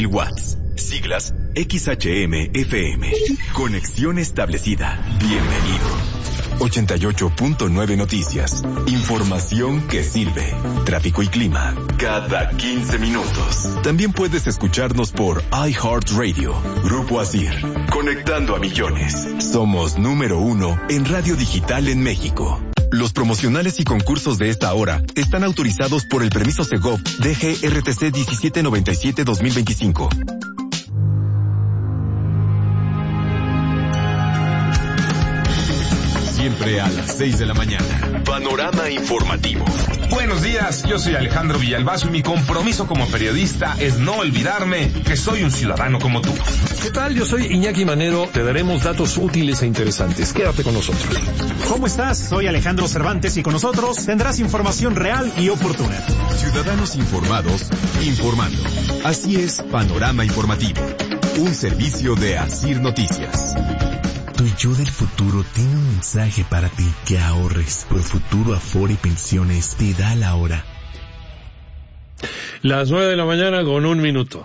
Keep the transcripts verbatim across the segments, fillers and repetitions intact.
mil watts. Siglas X H M F M. Conexión establecida. Bienvenido. ochenta y ocho punto nueve Noticias. Información que sirve. Tráfico y clima. Cada quince minutos. También puedes escucharnos por iHeartRadio. Grupo Asir. Conectando a millones. Somos número uno en radio digital en México. Los promocionales y concursos de esta hora están autorizados por el permiso Segov D G R T C diecisiete noventa y siete dos mil veinticinco. Siempre a las seis de la mañana. Panorama informativo. Buenos días, yo soy Alejandro Villalbazo y mi compromiso como periodista es no olvidarme que soy un ciudadano como tú. ¿Qué tal? Yo soy Iñaki Manero. Te daremos datos útiles e interesantes. Quédate con nosotros. ¿Cómo estás? Soy Alejandro Cervantes y con nosotros tendrás información real y oportuna. Ciudadanos informados, informando. Así es, Panorama Informativo. Un servicio de Asir Noticias. Tu yo del futuro tiene un mensaje para ti. Que ahorres. Profuturo Afore y Pensiones te da la hora. Las nueve de la mañana con un minuto.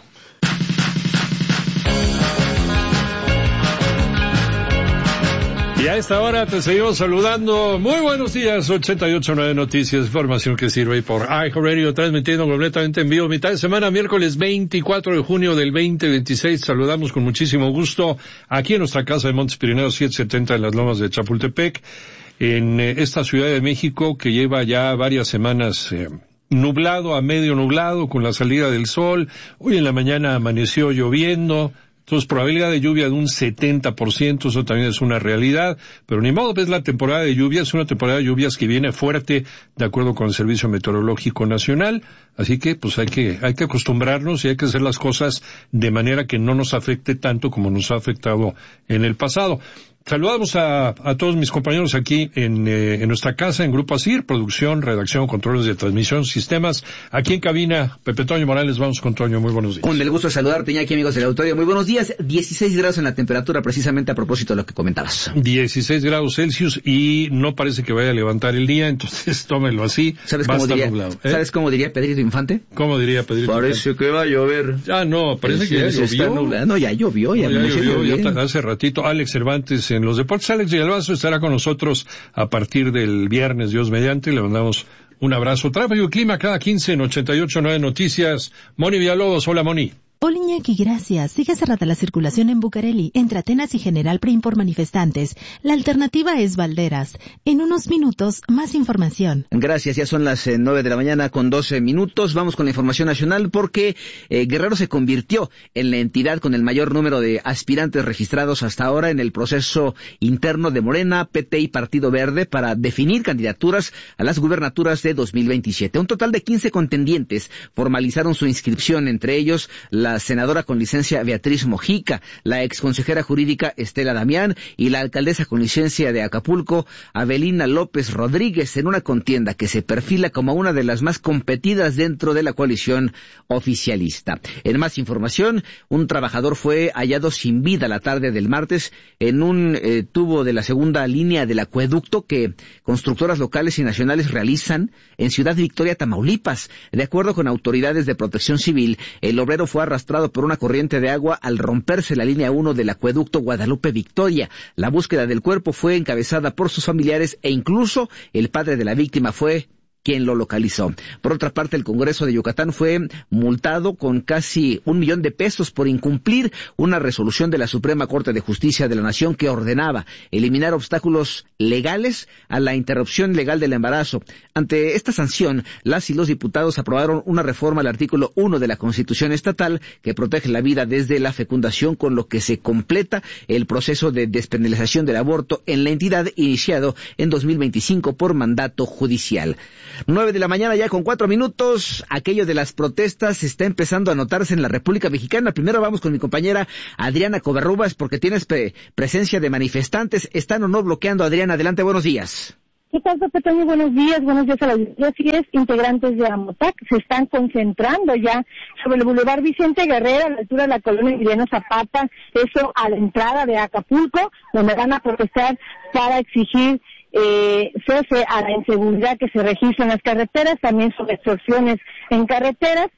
Y a esta hora te seguimos saludando. Muy buenos días, ochenta y ocho punto nueve Noticias, información que sirve por iHeartRadio, transmitiendo completamente en vivo, mitad de semana, miércoles veinticuatro de junio del veinte veintiséis. Saludamos con muchísimo gusto aquí en nuestra casa de Montes Pirineos setecientos setenta en las Lomas de Chapultepec, en eh, esta Ciudad de México que lleva ya varias semanas eh, nublado a medio nublado con la salida del sol. Hoy en la mañana amaneció lloviendo. Entonces, probabilidad de lluvia de un setenta por ciento, eso también es una realidad, pero ni modo, es la temporada de lluvias, es una temporada de lluvias que viene fuerte, de acuerdo con el Servicio Meteorológico Nacional, así que, pues hay que, hay que acostumbrarnos y hay que hacer las cosas de manera que no nos afecte tanto como nos ha afectado en el pasado. Saludamos a, a todos mis compañeros aquí en, eh, en nuestra casa, en Grupo Asir, producción, redacción, controles de transmisión, sistemas. Aquí en cabina, Pepe Toño Morales, vamos con Toño, muy buenos días. Con el gusto de saludarte, aquí amigos del auditorio, muy buenos días. dieciséis grados en la temperatura, precisamente a propósito de lo que comentabas. dieciséis grados Celsius y no parece que vaya a levantar el día, entonces tómelo así. ¿Sabes cómo diría, nublado, ¿eh? ¿Sabes cómo diría Pedrito Infante? ¿Cómo diría Pedrito Parece Infante? que va a llover. Ah, no, parece que ya llovió. No, ya llovió, ya, no, ya llovió, ya ya hace ratito. Alex Cervantes en los deportes. Alex Villalbazo estará con nosotros a partir del viernes, Dios mediante, le mandamos un abrazo. Tráfico y clima cada quince en ochenta y ocho punto nueve Noticias. Moni Villalobos, hola Moni. Hola Iñaki, gracias. Sigue cerrada la circulación en Bucareli, entre Atenas y General Prim por manifestantes. La alternativa es Valderas. En unos minutos, más información. Gracias, ya son las eh, nueve de la mañana con doce minutos. Vamos con la información nacional porque eh, Guerrero se convirtió en la entidad con el mayor número de aspirantes registrados hasta ahora en el proceso interno de Morena, P T y Partido Verde para definir candidaturas a las gubernaturas de dos mil veintisiete. Un total de quince contendientes formalizaron su inscripción, entre ellos la La senadora con licencia Beatriz Mojica, la exconsejera jurídica Estela Damián y la alcaldesa con licencia de Acapulco, Avelina López Rodríguez, en una contienda que se perfila como una de las más competidas dentro de la coalición oficialista. En más información, un trabajador fue hallado sin vida la tarde del martes en un eh, tubo de la segunda línea del acueducto que constructoras locales y nacionales realizan en Ciudad Victoria, Tamaulipas. De acuerdo con autoridades de protección civil, el obrero fue arrastrado por una corriente de agua al romperse la línea uno del acueducto Guadalupe Victoria. La búsqueda del cuerpo fue encabezada por sus familiares e incluso el padre de la víctima fue quien lo localizó. Por otra parte, el Congreso de Yucatán fue multado con casi un millón de pesos por incumplir una resolución de la Suprema Corte de Justicia de la Nación que ordenaba eliminar obstáculos legales a la interrupción legal del embarazo. Ante esta sanción, las y los diputados aprobaron una reforma al artículo uno de la Constitución estatal que protege la vida desde la fecundación, con lo que se completa el proceso de despenalización del aborto en la entidad iniciado en dos mil veinticinco por mandato judicial. Nueve de la mañana ya con cuatro minutos. Aquello de las protestas está empezando a notarse en la República Mexicana. Primero vamos con mi compañera Adriana Covarrubias porque tienes pre- presencia de manifestantes. ¿Están o no bloqueando? Adriana, adelante, buenos días. ¿Qué tal, Pepe Toño? Buenos días, buenos días a las diez integrantes de AMOTAC. Se están concentrando ya sobre el Boulevard Vicente Guerrero, a la altura de la colonia Emiliano Zapata, eso a la entrada de Acapulco, donde van a protestar para exigir eh, cese a la inseguridad que se registra en las carreteras, también sobre extorsiones en carreteras.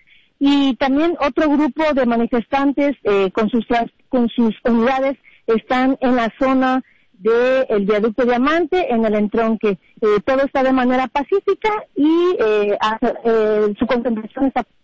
y también otro grupo de manifestantes eh, con sus con sus unidades están en la zona del viaducto Diamante, en el entronque. Eh, todo está de manera pacífica y eh, hace, eh, su concentración está